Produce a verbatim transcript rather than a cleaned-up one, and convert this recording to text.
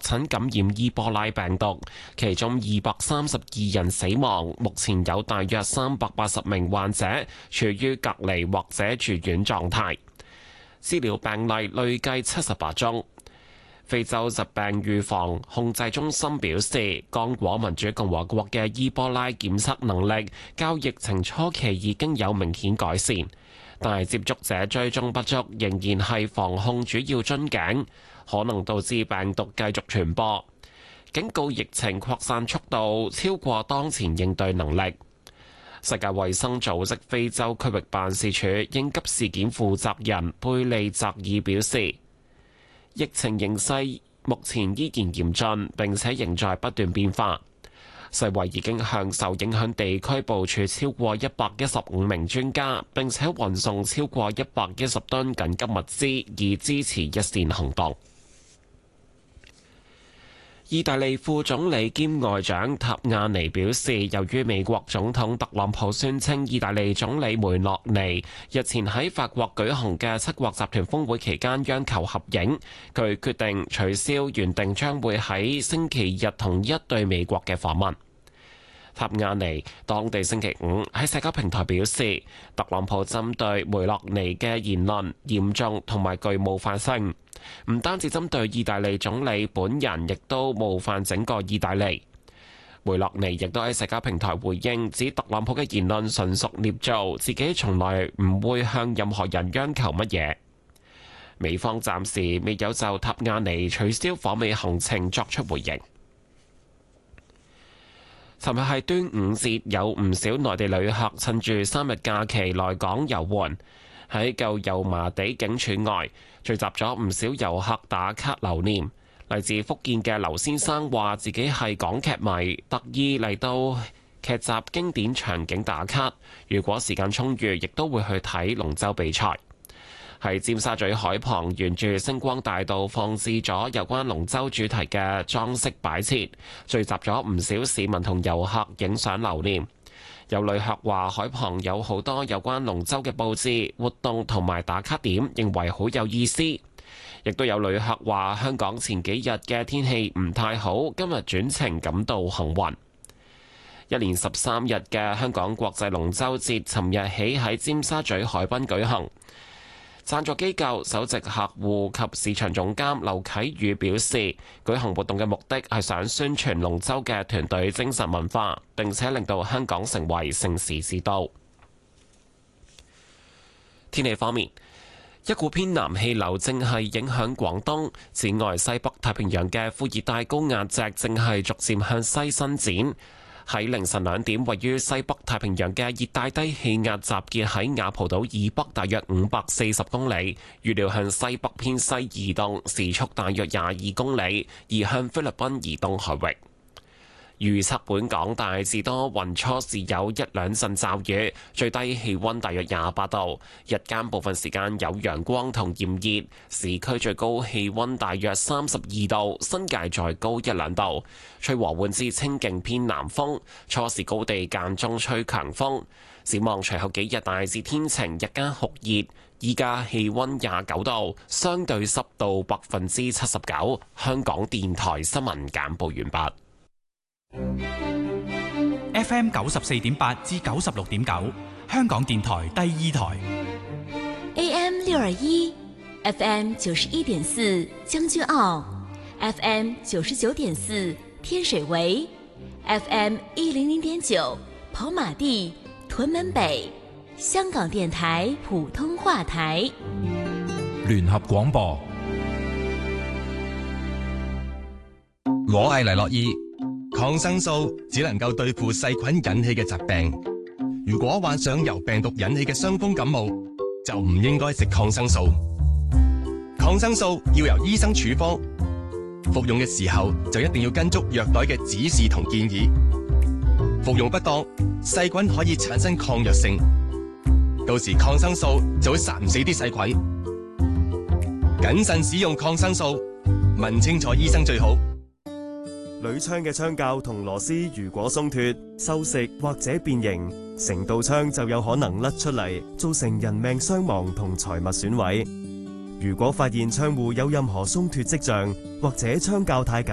診感染伊波拉病毒，其中二百三十二人死亡。目前有大約三百八十名患者處於隔離或者住院狀態。治療病例累計七十八宗。非洲疾病預防控制中心表示，剛果民主共和國嘅伊波拉檢測能力較疫情初期已經有明顯改善，但係接觸者追蹤不足仍然係防控主要樽頸，可能導致病毒繼續傳播。警告疫情擴散速度超過當前應對能力。世界衛生組織非洲區域辦事處應急事件負責人貝利澤爾表示，疫情形勢目前依然嚴峻，並且仍在不斷變化。世衛已經向受影響地區部署超過一百一十五名專家，並且運送超過一百一十噸緊急物資，以支持一線行動。意大利副總理兼外長塔亞尼表示，由於美國總統特朗普宣稱意大利總理梅洛尼日前喺法國舉行嘅七國集團峰會期間央求合影，佢決定取消原定將會喺星期日同一對美國嘅訪問。塔亞尼當地星期五喺社交平台表示，特朗普針對梅洛尼嘅言論嚴重同埋具冒犯性，唔單止針對意大利總理本人，亦都冒犯整個意大利。梅洛尼亦都喺社交平台回應，指特朗普嘅言論純屬捏造，自己從來唔會向任何人央求乜嘢。美方暫時未有就塔亞尼取消訪美行程作出回應。尋日係端午節，有唔少內地旅客趁住三日假期來港遊玩。喺舊油麻地警署外聚集咗唔少遊客打卡留念。嚟自福建嘅劉先生話自己係港劇迷，特意嚟到劇集經典場景打卡。如果時間充裕，亦都會去睇龍舟比賽。喺尖沙咀海旁，沿住星光大道放置咗有關龍舟主題嘅裝飾擺設，聚集咗唔少市民同遊客影相留念。有旅客話海旁有好多有關龍舟嘅佈置、活動同埋打卡點，認為好有意思。亦都有旅客話香港前幾日嘅天氣唔太好，今日轉晴感到幸運。一連十三日嘅香港國際龍舟節，尋日起喺尖沙咀海濱舉行。贊助機構首席客戶及市場總監劉啟宇表示，舉行活動嘅目的係想宣傳龍舟嘅團隊精神文化，並且令到香港成為盛事之都。天氣方面，一股偏南氣流正係影響廣東，此外西北太平洋嘅副熱帶高壓脊正係逐漸向西伸展。喺凌晨兩點，位於西北太平洋嘅熱帶低氣壓集結喺雅蒲島以北大約五百四十公里，預料向西北偏西移動，時速大約廿二公里，移向菲律賓以東海域。預測本港大致多雲，初時有一兩陣驟雨，最低氣溫大約廿八度，日間部分時間有陽光同炎熱，市區最高氣溫大約三十二度，新界再高一兩度，吹和緩至清勁偏南風，初時高地間中吹強風。展望隨後幾日大致天晴，日間酷熱，依家氣溫廿九度，相對濕度百分之七十九。香港電台新聞簡報完畢。 F M 九十四點八至九十六點九，香港電台第二台。 A M 六二一 ，F M 九十一點四將軍澳 ，F M 九十九點四天水圍 ，F M 一零零點九跑馬地屯門北，香港電台普通話台。 聯合廣播。 我係黎樂意。抗生素只能夠對付細菌引起嘅疾病，如果患上由病毒引起嘅傷風感冒，就唔應該食抗生素。抗生素要由醫生處方，服用嘅時候就一定要跟足藥袋嘅指示同建議。服用不當，細菌可以產生抗藥性，到時抗生素就會殺唔死啲細菌。謹慎使用抗生素，問清楚醫生最好。 鋁槍嘅槍架同螺絲如果鬆脫、銹蝕或者變形，成道槍就有可能甩出嚟，造成人命傷亡同財物損毀。如果發現窗戶有任何鬆脫跡象，或者槍架太緊，